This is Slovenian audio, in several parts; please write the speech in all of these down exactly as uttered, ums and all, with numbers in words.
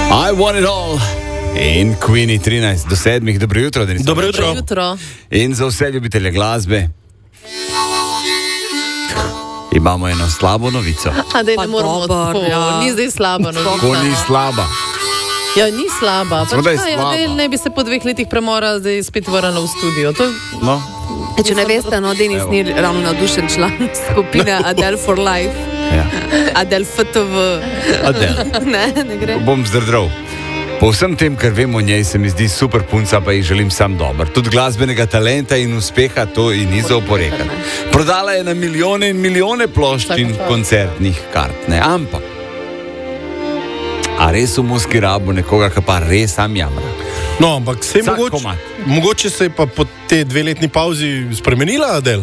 I want it all. In Queenie trinajst do sedmih, dobro jutro. Dobro jutro. Dobro jutro. In za vse ljubitelje glasbe imamo eno slabo novico. A dej, ne Pa moramo dober, tako, ja. ni zdaj slaba novica. Ko ni slaba. Ja, ni slaba. Samo Pač da je kaj, slaba. Adel ne bi se po dveh letih premora zdaj spet vrnila v studio. To, No, E, če ne veste, no, Denis ni ravno navdušen član skupine Adele for Life. ja. Adele F T V. Adel. Ne, ne gre. Bom zdrdral. Po vsem tem, kar vemo o njej, se mi zdi super punca, pa ji želim sam dober. Tudi glasbenega talenta in uspeha to ji ni za oporekati. Prodala je na milijone in milijone plošč in koncertnih kart, ne? Ampak, a res v muski rabu nekoga, ki pa res sam jamra? No, ampak se je Vsak mogoče, komad. mogoče se je pa po tej dveletni pauzi spremenila, Adel?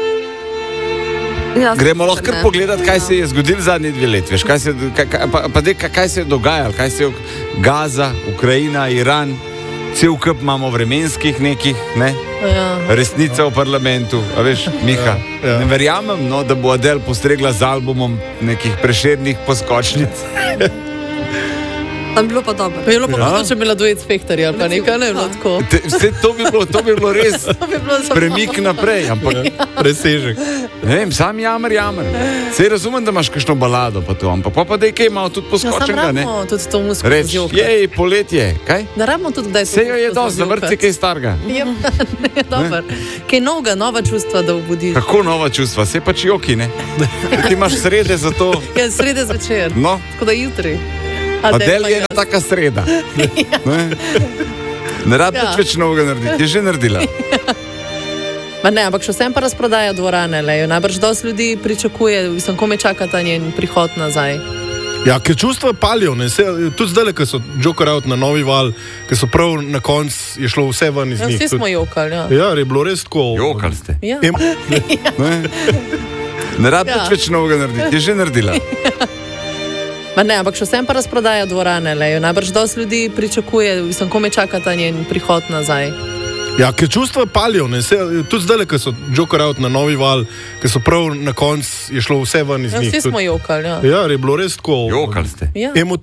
Ja, Gremo lahko kar ne. pogledati, kaj se je zgodilo zadnji dve leti. Veš, kaj se, kaj, kaj, pa, pa dej, kaj, kaj se je dogajalo, kaj se je Gaza, Ukrajina, Iran, cel kup imamo vremenskih nekih, ne? ja. Resnica v parlamentu, a veš, Miha. Ja, ja. Ne verjamem, no, da bo Adel postregla z albumom nekih Prešernih poskočnic. Tam bilo pa dobro. Bi bilo pa Ja. ja. če bi bila duet s Fehtarji ali pa nekaj, ne bi bilo tako. Te, vse to bi bilo, to bi bilo res To bi bilo samo- premik naprej, ampak Presežek. ne vem, sam jamr, jamr. Sej razumem, da imaš kakšno balado pa to, ampak pa pa dej kaj malo tudi Ja, sam poskočenega, ne? rabimo tudi to musko Reč, zjokati. jej, poletje, kaj? Da rabimo tudi kdaj Vse jo je dosti, zavrti kaj starega. Ja, ne, dober. Kaj novega, nova čustva, da obudiš. Kako nova čustva, se pač joki, ne? Ti imaš srede za to. Ja, srede zvečer. No, Tako da jutri. Adel pa je jaz. ena taka sreda. Ne, ne rabiš Ja. več novega narediti, je že naredila. Ma ne, ampak še vsem pa razprodaja dvorane, le. Najbrž dosti ljudi pričakuje, mislim, kome čakata njen prihod nazaj. Ja, ker čustva palijo, ne? Se, tudi zdaj, ko so Joker out na novi val, ker so prav na koncu je šlo vse ven iz Ja, njih. vsi smo jokali, ja. Ja, je bilo res tako. Jokali ste. Ja. Em, Ne, ne rabiš Ja. več novega narediti, je že naredila. Ma ne, ampak še vsem pa razprodaja dvorane, le. Najbrž dosti ljudi pričakuje, mislim, kome čakata njen prihod nazaj. ja, ker čustva palijo, ne? Se, tudi zdaj, ko so Joker out na novi val, ker so prav na koncu je šlo vse ven iz Ja, njih. vsi smo jokali, ja. Ja, je bilo res tako. Jokali ste. Ja. Emo,